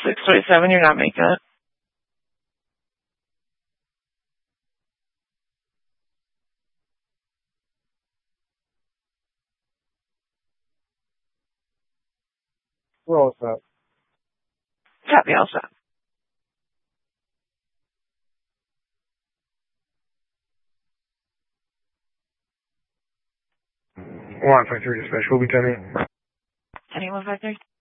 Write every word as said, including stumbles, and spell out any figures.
six twenty-seven, you're not making it. We're all set. Copy, all set. one five three dispatch, we'll be ten eight. Anyone five three?